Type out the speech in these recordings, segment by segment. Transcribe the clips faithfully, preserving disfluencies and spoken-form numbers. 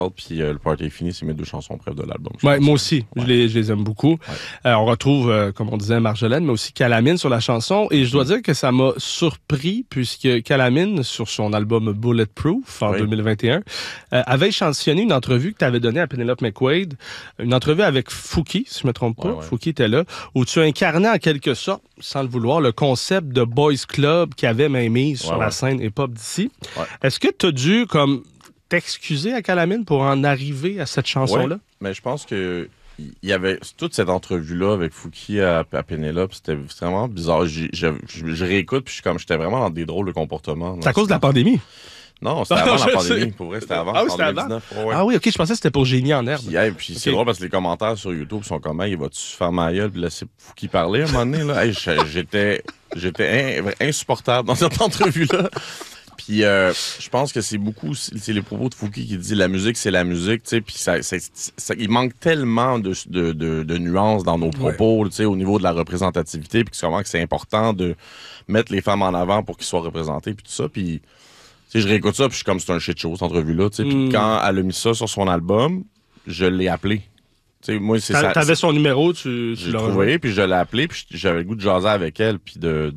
puis euh, Le Party est fini, c'est mes deux chansons préf de l'album. Ouais, moi aussi, ouais. je, les, je les aime beaucoup. Ouais. Euh, on retrouve, euh, comme on disait, Marjolaine, mais aussi Calamine sur la chanson. Et je dois dire que ça m'a surpris, puisque Calamine, sur son album Bulletproof, en oui. deux mille vingt et un, euh, avait échantillonné une entrevue que tu avais donnée à Penelope McQuaid, une entrevue avec Fouki, si je me trompe pas, ouais, ouais. Fouki était là, où tu incarnais en quelque sorte, sans le vouloir, le concept de Boys Club qui avait mainmise ouais, sur ouais. la scène hip-hop d'ici. Ouais. Est-ce que tu as dû, comme... t'excuser à Calamine pour en arriver à cette chanson-là? Ouais, mais je pense que il y avait toute cette entrevue-là avec Fouki à, à Pénélope, c'était vraiment bizarre. J'ai, j'ai, je, je réécoute, puis je suis comme, j'étais vraiment dans des drôles de comportements. C'est à cause de la pandémie? Non, c'était avant Je la pandémie. sais. Pour vrai, c'était avant. Ah oui, en c'était deux mille dix-neuf. Ouais, ouais. Ah oui, ok, je pensais que c'était pour Génie en herbe. Puis, hey, puis c'est Ok. drôle parce que les commentaires sur YouTube sont comme, hey, vas-tu faire ma gueule puis laisser Fouki parler à un moment donné, là? Hey, j'étais, j'étais in- insupportable dans cette entrevue-là. Puis euh, je pense que c'est beaucoup, c'est les propos de Fouki qui dit la musique, c'est la musique, tu sais, puis ça, ça, ça, il manque tellement de, de, de, de nuances dans nos propos, tu sais, au niveau de la représentativité, puis comment que c'est important de mettre les femmes en avant pour qu'ils soient représentées, puis tout ça, puis tu sais, je réécoute ça, puis je suis comme, c'est un shit show, cette entrevue-là, tu sais, puis Mm. quand elle a mis ça sur son album, je l'ai appelé. Tu sais, moi, c'est ça. T'avais son numéro, tu, tu J'ai l'as trouvé, puis je l'ai appelé, puis j'avais le goût de jaser avec elle, puis de...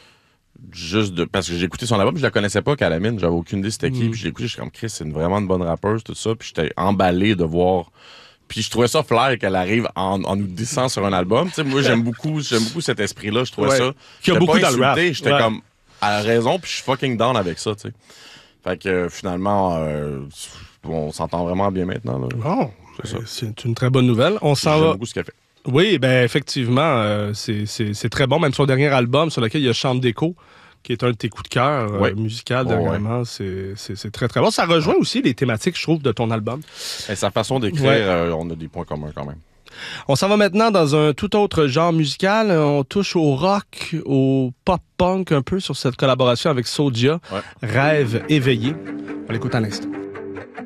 Juste de. Parce que j'ai écouté son album, puis je la connaissais pas, Calamine, j'avais aucune idée c'était qui, Mm. puis je l'ai écouté, je suis comme, Chris, c'est une, vraiment une bonne rappeuse, tout ça, puis j'étais emballé de voir. Puis je trouvais ça flair qu'elle arrive en, en nous dissant sur un album. Tu sais, moi, j'aime beaucoup, j'aime beaucoup cet esprit-là, je trouvais Ouais. ça. Qu'il y a J'étais beaucoup pas dans le rap. insulté, j'étais Ouais. comme, elle a raison, puis je suis fucking down avec ça, tu sais. Fait que euh, finalement, euh, on s'entend vraiment bien maintenant, là. Bon, C'est ça. c'est une très bonne nouvelle. On s'en J'aime va. beaucoup ce qu'elle fait. Oui, ben effectivement, euh, c'est- c'est c'est très bon. Même son dernier album sur lequel il y a Chambre d'écho, qui est un de tes coups de cœur euh, Ouais. musical Oh, dernièrement, c'est c'est- c'est très très bon. Ça rejoint aussi les thématiques, je trouve, de ton album. Et sa façon d'écrire, Ouais. euh, on a des points communs quand même. On s'en va maintenant dans un tout autre genre musical. On touche au rock, au pop-punk un peu sur cette collaboration avec Soulja. Ouais. Rêve éveillé. On l'écoute à l'instant.